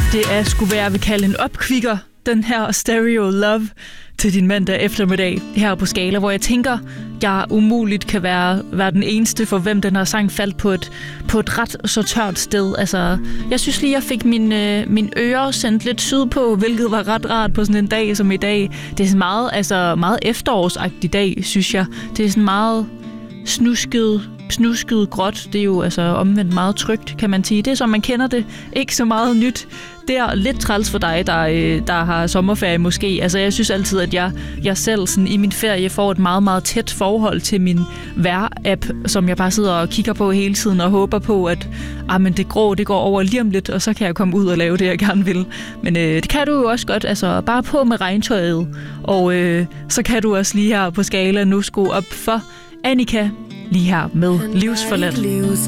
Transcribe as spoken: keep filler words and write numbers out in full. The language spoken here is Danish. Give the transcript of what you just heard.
Det er sgu være, jeg vil kalde en opkvikker, den her Stereo Love til din mandag eftermiddag her på Skala, hvor jeg tænker, jeg umuligt kan være, være den eneste, for hvem den her sang faldt på et, på et ret så tørt sted. Altså, jeg synes lige, jeg fik min, øh, min ører sendt lidt sydpå, hvilket var ret rart på sådan en dag som i dag. Det er sådan meget, altså, meget efterårsagtig dag, synes jeg. Det er sådan meget snusket, snusket gråt. Det er jo altså omvendt meget trygt, kan man sige. Det er som man kender det. Ikke så meget nyt. Det er lidt træls for dig, der, der har sommerferie måske. Altså, jeg synes altid, at jeg, jeg selv sådan, i min ferie får et meget, meget tæt forhold til min vejr-app, som jeg bare sidder og kigger på hele tiden og håber på, at ah, men det grå, det går over lige om lidt, og så kan jeg komme ud og lave det, jeg gerne vil. Men øh, det kan du jo også godt. Altså, bare på med regntøjet. Og øh, så kan du også lige her på Skala nu skrue op for Annika lige her med Livsforladt.